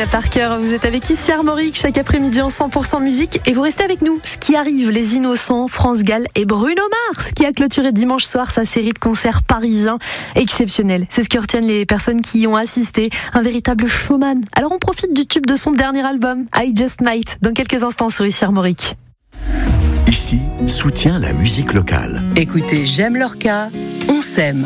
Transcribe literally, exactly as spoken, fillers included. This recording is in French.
Sabrina Parker, vous êtes avec ici Armorique chaque après-midi en cent pour cent musique et vous restez avec nous. Ce qui arrive, Les Innocents, France Gall et Bruno Mars qui a clôturé dimanche soir sa série de concerts parisiens exceptionnels. C'est ce que retiennent les personnes qui y ont assisté, un véritable showman. Alors on profite du tube de son dernier album, I Just Might, dans quelques instants sur ici Armorique. Ici, soutient la musique locale. Écoutez, j'aime Lorca, on s'aime.